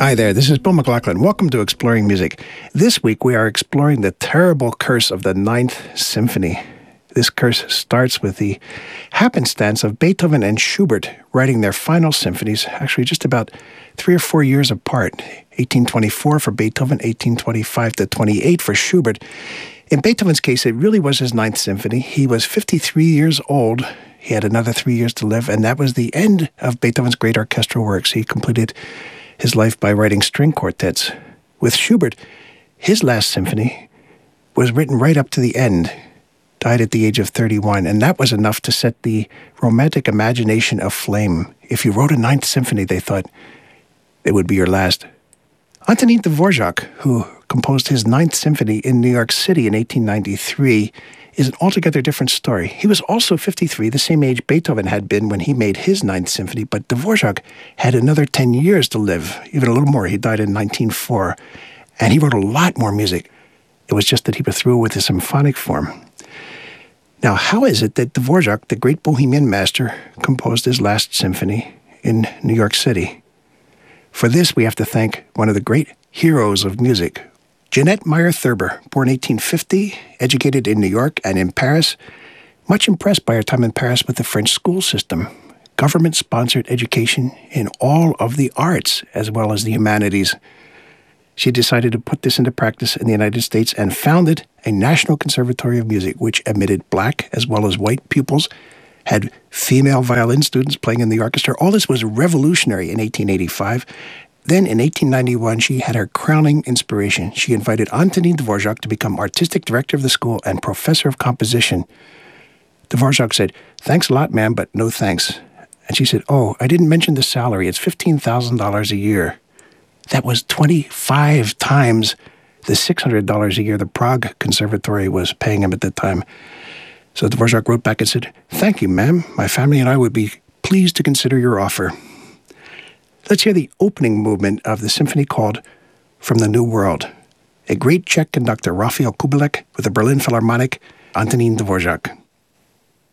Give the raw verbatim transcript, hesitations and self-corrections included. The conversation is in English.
Hi there, this is Bill McLaughlin. Welcome to Exploring Music. This week we are exploring the terrible curse of the Ninth Symphony. This curse starts with the happenstance of Beethoven and Schubert writing their final symphonies, actually just about three or four years apart. eighteen twenty-four for Beethoven, eighteen twenty-five to twenty-eight for Schubert. In Beethoven's case, it really was his Ninth Symphony. He was fifty-three years old. He had another three years to live, and that was the end of Beethoven's great orchestral works. He completed his life by writing string quartets. With Schubert, his last symphony was written right up to the end, died at the age of thirty-one, and that was enough to set the romantic imagination aflame. If you wrote a Ninth Symphony, they thought it would be your last. Antonin Dvorak, who composed his Ninth Symphony in New York City in eighteen ninety-three, is an altogether different story. He was also fifty-three, the same age Beethoven had been when he made his Ninth Symphony, but Dvorak had another ten years to live, even a little more. He died in nineteen oh four, and he wrote a lot more music. It was just that he was through with the symphonic form. Now, how is it that Dvorak, the great Bohemian master, composed his last symphony in New York City? For this, we have to thank one of the great heroes of music, Jeanette Meyer-Thurber, born eighteen fifty, educated in New York and in Paris, much impressed by her time in Paris with the French school system, government-sponsored education in all of the arts as well as the humanities. She decided to put this into practice in the United States and founded a National Conservatory of Music, which admitted black as well as white pupils, had female violin students playing in the orchestra. All this was revolutionary in eighteen eighty-five. Then in eighteen ninety-one, she had her crowning inspiration. She invited Antonin Dvorak to become artistic director of the school and professor of composition. Dvorak said, "Thanks a lot, ma'am, but no thanks." And she said, "Oh, I didn't mention the salary. It's fifteen thousand dollars a year." That was twenty-five times the six hundred dollars a year the Prague Conservatory was paying him at the time. So Dvorak wrote back and said, "Thank you, ma'am. My family and I would be pleased to consider your offer." Let's hear the opening movement of the symphony called From the New World. A great Czech conductor, Rafael Kubelik, with the Berlin Philharmonic, Antonin Dvorak.